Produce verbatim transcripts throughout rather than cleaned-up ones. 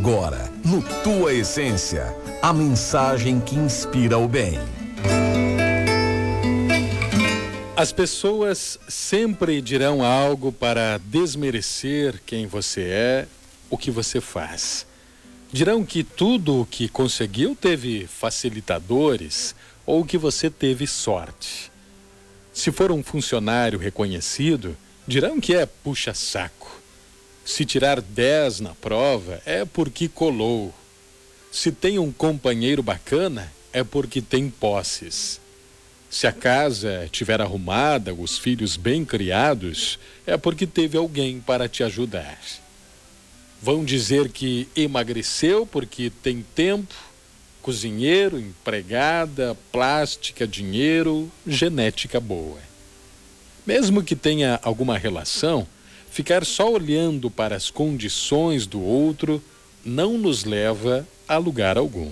Agora, no Tua Essência, a mensagem que inspira o bem. As pessoas sempre dirão algo para desmerecer quem você é, o que você faz. Dirão que tudo o que conseguiu teve facilitadores ou que você teve sorte. Se for um funcionário reconhecido, dirão que é puxa-saco. Se tirar dez na prova, é porque colou. Se tem um companheiro bacana, é porque tem posses. Se a casa estiver arrumada, os filhos bem criados, é porque teve alguém para te ajudar. Vão dizer que emagreceu porque tem tempo, cozinheiro, empregada, plástica, dinheiro, genética boa. Mesmo que tenha alguma relação, ficar só olhando para as condições do outro não nos leva a lugar algum.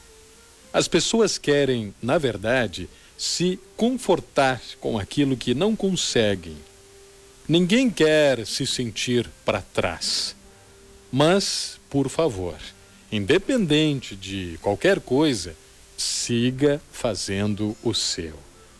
As pessoas querem, na verdade, se confortar com aquilo que não conseguem. Ninguém quer se sentir para trás. Mas, por favor, independente de qualquer coisa, siga fazendo o seu.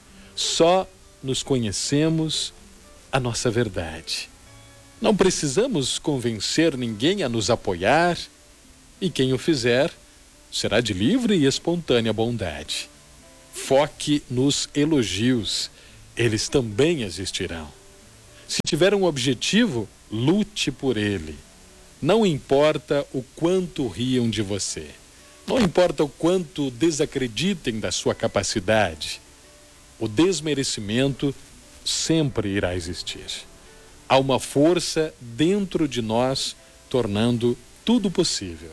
Só nos conhecemos a nossa verdade. Não precisamos convencer ninguém a nos apoiar, e quem o fizer será de livre e espontânea bondade. Foque nos elogios, eles também existirão. Se tiver um objetivo, lute por ele. Não importa o quanto riam de você, não importa o quanto desacreditem da sua capacidade, o desmerecimento sempre irá existir. Há uma força dentro de nós tornando tudo possível.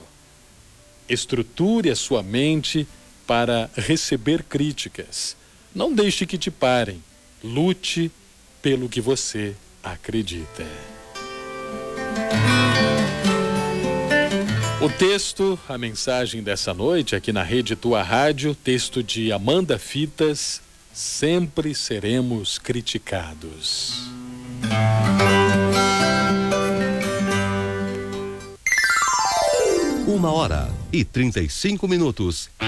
Estruture a sua mente para receber críticas. Não deixe que te parem. Lute pelo que você acredita. O texto, a mensagem dessa noite aqui na Rede Tua Rádio, texto de Amanda Fitas, sempre seremos criticados. Uma hora e trinta e cinco minutos.